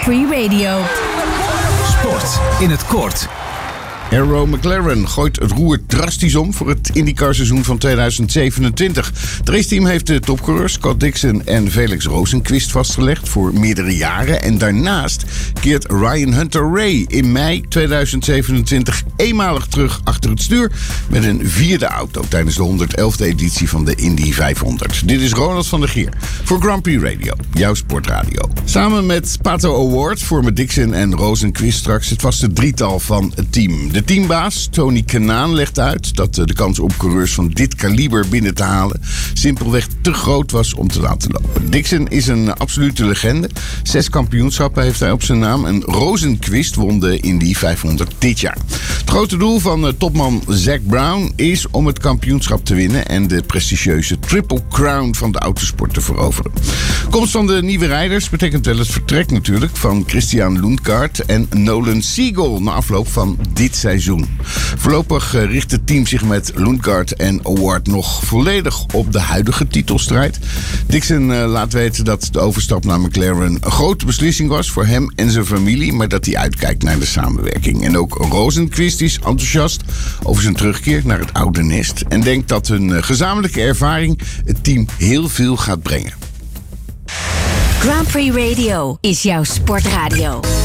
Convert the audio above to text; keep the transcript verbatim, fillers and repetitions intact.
Prix Radio. Sport in het kort. Arrow McLaren gooit het roer drastisch om voor het IndyCar-seizoen van tweeduizend zevenentwintig. Het raceteam heeft de topcoureurs Scott Dixon en Felix Rosenqvist vastgelegd voor meerdere jaren. En daarnaast keert Ryan Hunter-Reay in mei tweeduizend zevenentwintig eenmalig terug achter het stuur met een vierde auto tijdens de honderdelfde editie van de Indy vijfhonderd. Dit is Ronald van der Geer voor Grand Prix Radio, jouw sportradio. Samen met Pato Award vormen Dixon en Rosenqvist straks het vaste drietal van het team. De teambaas Tony Kanaan legt uit dat de kans om coureurs van dit kaliber binnen te halen simpelweg te groot was om te laten lopen. Dixon is een absolute legende. Zes kampioenschappen heeft hij op zijn naam en Rosenqvist won de Indy vijfhonderd dit jaar. Het grote doel van topman Zac Brown is om het kampioenschap te winnen en de prestigieuze Triple Crown van de autosport te veroveren. Komst van de nieuwe rijders betekent wel het vertrek natuurlijk van Christian Lundgaard en Nolan Siegel na afloop van dit seizoen. Voorlopig richt het team zich met Lundgaard en Award nog volledig op de huidige titelstrijd. Dixon uh, laat weten dat de overstap naar McLaren een grote beslissing was voor hem en zijn familie, maar dat hij uitkijkt naar de samenwerking. En ook Rosenqvist is enthousiast over zijn terugkeer naar het oude nest en denkt dat hun gezamenlijke ervaring het team heel veel gaat brengen. Grand Prix Radio is jouw sportradio.